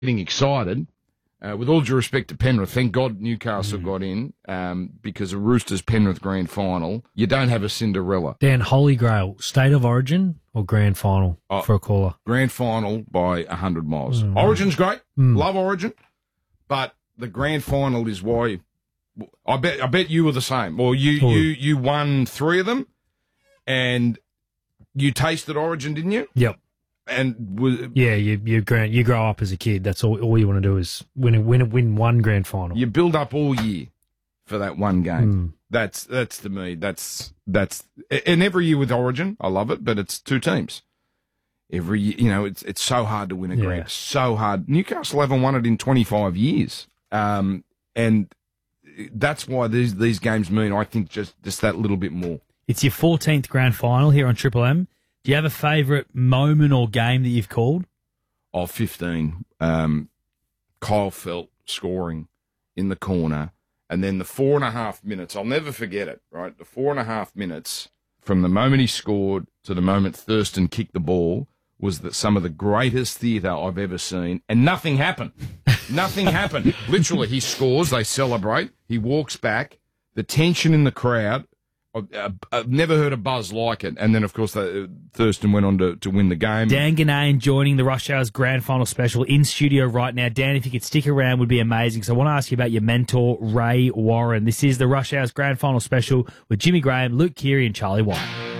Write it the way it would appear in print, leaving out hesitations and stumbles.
getting excited. With all due respect to Penrith, thank God Newcastle got in because of Roosters Penrith grand final. You don't have a Cinderella. Dan, Holy Grail, State of Origin or Grand Final for a caller? Grand final by 100 miles. Origin's great. Love Origin. But the grand final is why I bet you were the same. Well, you won 3 of them and you tasted Origin, didn't you? Yep. And you grow up as a kid. That's all you want to do is win one grand final. You build up all year for that one game. That's to me. That's and every year with Origin, I love it. But it's 2 teams. Every year, it's so hard to win a grand. So hard. Newcastle haven't won it in 25 years, and that's why these games mean, I think, just that little bit more. It's your 14th grand final here on Triple M. Do you have a favourite moment or game that you've called? 15. Kyle Felt scoring in the corner. And then the 4.5 minutes, I'll never forget it, right? The 4.5 minutes from the moment he scored to the moment Thurston kicked the ball was some of the greatest theatre I've ever seen. And nothing happened. Nothing happened. Literally, he scores, they celebrate, he walks back, the tension in the crowd. I've never heard a buzz like it. And then, of course, Thurston went on to win the game. Dan Ganane joining the Rush Hours Grand Final Special in studio right now. Dan, if you could stick around, would be amazing. So I want to ask you about your mentor, Ray Warren. This is the Rush Hours Grand Final Special with Jimmy Graham, Luke Keary and Charlie White.